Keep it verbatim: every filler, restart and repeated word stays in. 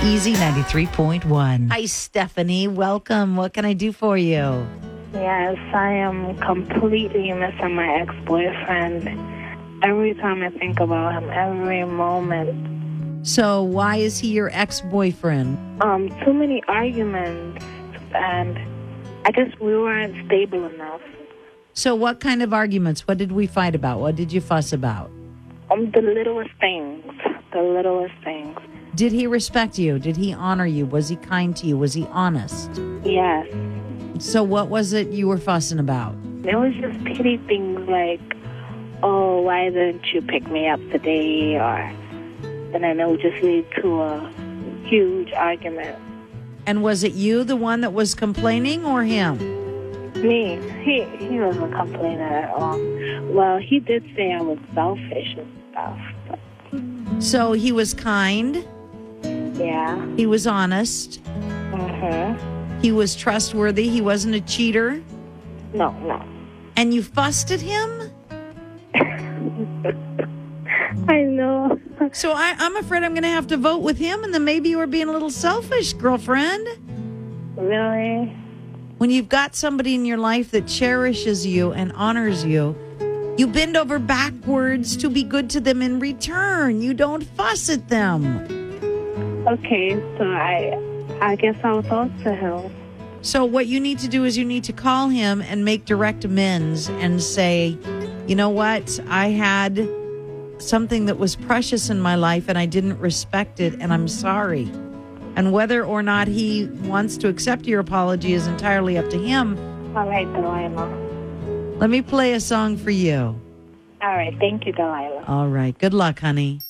Easy ninety-three point one. Hi, Stephanie. Welcome. What can I do for you? Yes, I am completely missing my ex-boyfriend. Every time I think about him, every moment. So why is he your ex-boyfriend? Um, too many arguments, and I guess we weren't stable enough. So what kind of arguments? What did we fight about? What did you fuss about? Um, the littlest things. The littlest things. Did he respect you? Did he honor you? Was he kind to you? Was he honest? Yes. So what was it you were fussing about? It was just petty things like, oh, why didn't you pick me up today? Or, and then it would just lead to a huge argument. And was it you, the one that was complaining, or him? Me. He he wasn't complaining at all. Well, he did say I was selfish and stuff. But So he was kind. yeah. He was honest. Mm-hmm. He was trustworthy. He wasn't a cheater. No, no. And you fussed at him? I know. So I, I'm afraid I'm going to have to vote with him, and then maybe you were being a little selfish, girlfriend. Really? When you've got somebody in your life that cherishes you and honors you, you bend over backwards to be good to them in return. You don't fuss at them. Okay, so I I guess I'll talk to him. So what you need to do is you need to call him and make direct amends and say, you know what, I had something that was precious in my life and I didn't respect it, and I'm sorry. And whether or not he wants to accept your apology is entirely up to him. All right, Delilah. Let me play a song for you. All right, thank you, Delilah. All right. Good luck, honey.